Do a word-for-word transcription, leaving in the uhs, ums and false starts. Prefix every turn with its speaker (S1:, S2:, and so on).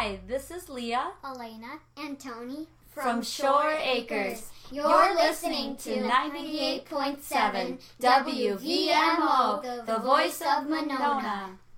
S1: Hi, this is Leah,
S2: Elena, and Tony
S1: from Shore Acres.
S2: You're listening to ninety-eight point seven W V M O, the voice of Monona.